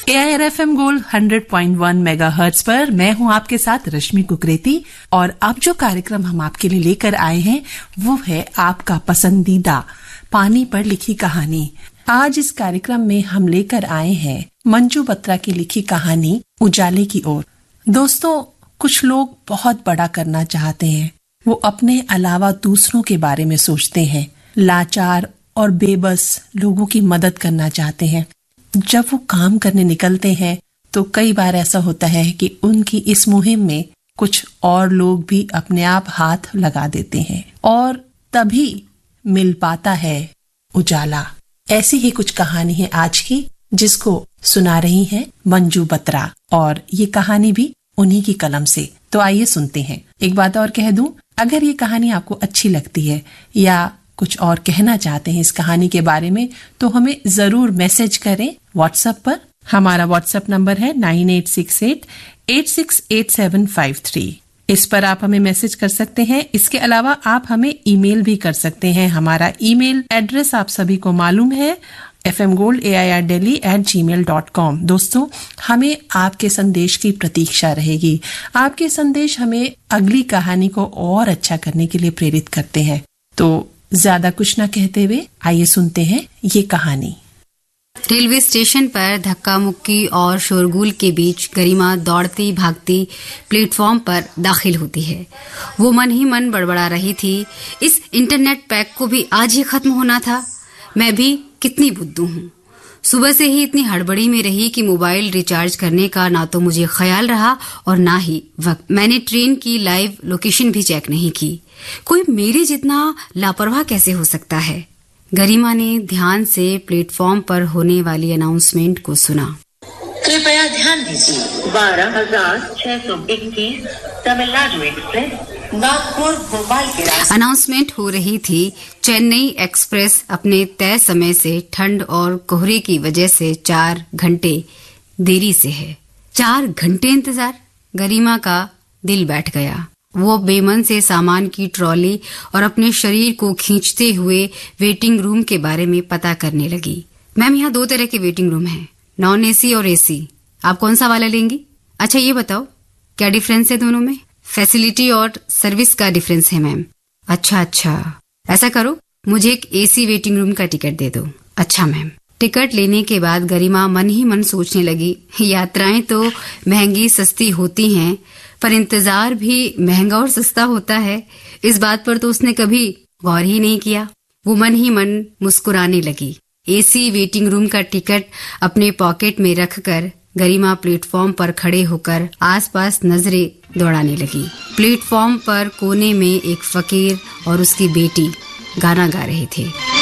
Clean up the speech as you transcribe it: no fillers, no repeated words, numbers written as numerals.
AIR-FM gold 100.1 megahertz पर मैं हूं आपके साथ रश्मि कुकरेती और अब जो कार्यक्रम हम आपके लिए लेकर आए हैं वो है आपका पसंदीदा पानी पर लिखी कहानी। आज इस कार्यक्रम में हम लेकर आए हैं मंजू बत्रा की लिखी कहानी उजाले की ओर। दोस्तों, कुछ लोग बहुत बड़ा करना चाहते हैं। वो अपने अलावा दूसरों के बारे में सोचते हैं, लाचार और बेबस लोगों की मदद करना चाहते हैं। जब वो काम करने निकलते हैं तो कई बार ऐसा होता है कि उनकी इस मुहिम में कुछ और लोग भी अपने आप हाथ लगा देते हैं और तभी मिल पाता है उजाला। ऐसी ही कुछ कहानी है आज की, जिसको सुना रही हैं मंजू बत्रा और ये कहानी भी उन्हीं की कलम से। तो आइए सुनते हैं। एक बात और कह दूं, अगर ये कहानी आपको अच्छी लगती है या कुछ और कहना चाहते हैं इस कहानी के बारे में तो हमें जरूर मैसेज करें व्हाट्सएप पर। हमारा व्हाट्सएप नंबर है 9868868753। इस पर आप हमें मैसेज कर सकते हैं। इसके अलावा आप हमें ईमेल भी कर सकते हैं। हमारा ईमेल एड्रेस आप सभी को मालूम है, fmgold@airdelhi@gmail.com। दोस्तों, हमें आपके संदेश की प्रतीक्षा रहेगी। आपके संदेश हमें अगली कहानी को और अच्छा करने के लिए प्रेरित करते हैं। तो ज्यादा कुछ न कहते हुए आइए सुनते हैं ये कहानी। रेलवे स्टेशन पर धक्का मुक्की और शोरगुल के बीच गरिमा दौड़ती भागती प्लेटफॉर्म पर दाखिल होती है। वो मन ही मन बड़बड़ा रही थी, इस इंटरनेट पैक को भी आज ही खत्म होना था। मैं भी कितनी बुद्धू हूँ। सुबह से ही इतनी हड़बड़ी में रही कि मोबाइल रिचार्ज करने का ना तो मुझे ख्याल रहा और ना ही वक्त। मैंने ट्रेन की लाइव लोकेशन भी चेक नहीं की। कोई मेरे जितना लापरवाह कैसे हो सकता है? गरिमा ने ध्यान से प्लेटफॉर्म पर होने वाली अनाउंसमेंट को सुना। कृपया ध्यान दीजिए, 12,621 तमिलनाडु एक्सप्रेस नागपुर भोपाल के रास्ते। अनाउंसमेंट हो रही थी चेन्नई एक्सप्रेस अपने तय समय से ठंड और कोहरे की वजह से 4 घंटे देरी से है। 4 घंटे इंतजार। गरिमा का दिल बैठ गया। वो बेमन से सामान की ट्रॉली और अपने शरीर को खींचते हुए वेटिंग रूम के बारे में पता करने लगी। मैम, यहाँ 2 तरह के वेटिंग रूम हैं, नॉन एसी और एसी। आप कौन सा वाला लेंगी? अच्छा ये बताओ, क्या डिफरेंस है दोनों में? फैसिलिटी और सर्विस का डिफरेंस है मैम। अच्छा, ऐसा करो, मुझे एक एसी वेटिंग रूम का टिकट दे दो। अच्छा मैम। टिकट लेने के बाद गरिमा मन ही मन सोचने लगी, यात्राएं तो महंगी सस्ती होती हैं, पर इंतजार भी महंगा और सस्ता होता है। इस बात पर तो उसने कभी गौर ही नहीं किया। वो मन ही मन मुस्कुराने लगी। एसी वेटिंग रूम का टिकट अपने पॉकेट में रखकर गरिमा प्लेटफॉर्म पर खड़े होकर आसपास नजरें दौड़ाने लगी। प्लेटफॉर्म पर कोने में एक फकीर और उसकी बेटी गाना गा रहे थे।